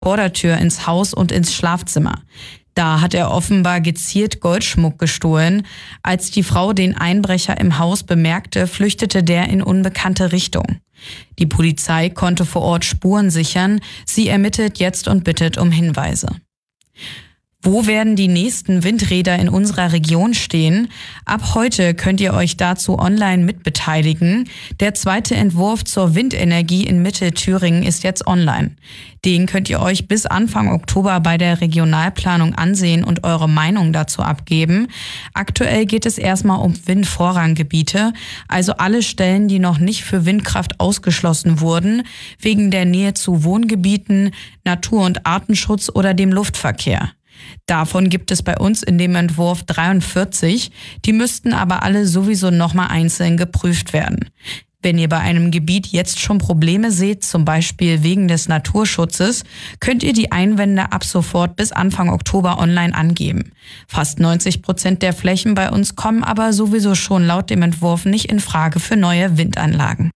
Vordertür ins Haus und ins Schlafzimmer. Da hat er offenbar gezielt Goldschmuck gestohlen. Als die Frau den Einbrecher im Haus bemerkte, flüchtete der in unbekannte Richtung. Die Polizei konnte vor Ort Spuren sichern. Sie ermittelt jetzt und bittet um Hinweise. Wo werden die nächsten Windräder in unserer Region stehen? Ab heute könnt ihr euch dazu online mitbeteiligen. Der zweite Entwurf zur Windenergie in Mittelthüringen ist jetzt online. Den könnt ihr euch bis Anfang Oktober bei der Regionalplanung ansehen und eure Meinung dazu abgeben. Aktuell geht es erstmal um Windvorranggebiete, also alle Stellen, die noch nicht für Windkraft ausgeschlossen wurden, wegen der Nähe zu Wohngebieten, Natur- und Artenschutz oder dem Luftverkehr. Davon gibt es bei uns in dem Entwurf 43, die müssten aber alle sowieso nochmal einzeln geprüft werden. Wenn ihr bei einem Gebiet jetzt schon Probleme seht, zum Beispiel wegen des Naturschutzes, könnt ihr die Einwände ab sofort bis Anfang Oktober online angeben. Fast 90% der Flächen bei uns kommen aber sowieso schon laut dem Entwurf nicht in Frage für neue Windanlagen.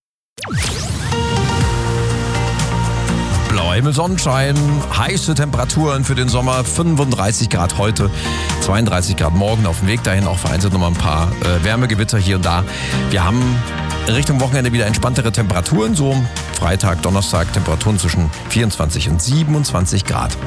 Blauer Himmel, Sonnenschein, heiße Temperaturen für den Sommer, 35 Grad heute, 32 Grad morgen, auf dem Weg dahin auch vereinzelt nochmal ein paar Wärmegewitter hier und da. Wir haben Richtung Wochenende wieder entspanntere Temperaturen, so Freitag, Donnerstag Temperaturen zwischen 24 und 27 Grad.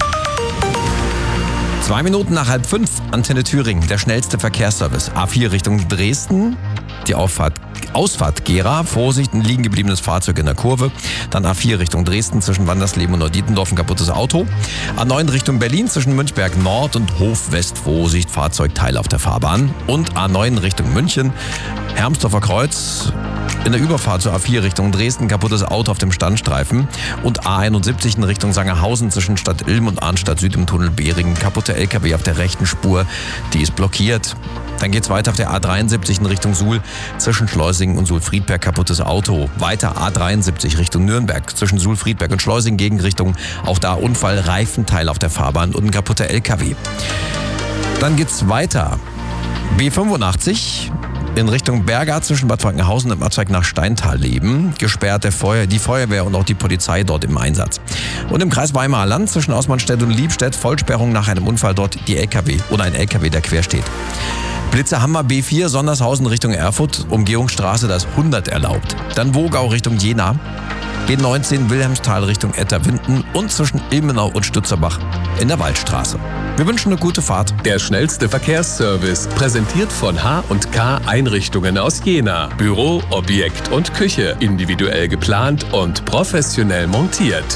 2 Minuten nach 4:30, Antenne Thüringen, der schnellste Verkehrsservice. A4 Richtung Dresden, die Ausfahrt Gera, Vorsicht, ein liegen gebliebenes Fahrzeug in der Kurve. Dann A4 Richtung Dresden zwischen Wandersleben und Neudietendorf, ein kaputtes Auto. A9 Richtung Berlin zwischen Münchberg Nord und Hof West, Vorsicht, Fahrzeugteil auf der Fahrbahn. Und A9 Richtung München, Hermsdorfer Kreuz, in der Überfahrt zur A4 Richtung Dresden, kaputtes Auto auf dem Standstreifen. Und A71 in Richtung Sangerhausen zwischen Stadt Ilm und Arnstadt Süd im Tunnel Behringen, kaputte LKW auf der rechten Spur, die ist blockiert. Dann geht's weiter auf der A73 in Richtung Suhl, zwischen Schleusingen und Suhl-Friedberg, kaputtes Auto. Weiter A73 Richtung Nürnberg, zwischen Suhl-Friedberg und Schleusingen, Gegenrichtung. Auch da Unfall, Reifenteil auf der Fahrbahn und ein kaputter LKW. Dann geht's weiter. B85 in Richtung Berga zwischen Bad Frankenhausen und dem Abzweig nach Steintalleben. Gesperrt die Feuerwehr und auch die Polizei dort im Einsatz. Und im Kreis Weimarer Land zwischen Ausmannstedt und Liebstedt, Vollsperrung nach einem Unfall dort die LKW oder ein LKW, der quer steht. Blitzerhammer B4 Sondershausen Richtung Erfurt, Umgehungsstraße, das 100 erlaubt. Dann Wogau Richtung Jena, B19 Wilhelmsthal Richtung Etterwinden und zwischen Ilmenau und Stützerbach in der Waldstraße. Wir wünschen eine gute Fahrt. Der schnellste Verkehrsservice, präsentiert von H&K Einrichtungen aus Jena. Büro, Objekt und Küche, individuell geplant und professionell montiert.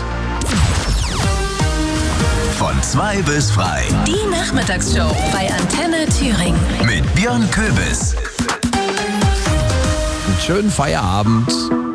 Von 2 bis frei. Die Nachmittagsshow bei Antenne Thüringen. Mit Björn Köbis. Einen schönen Feierabend.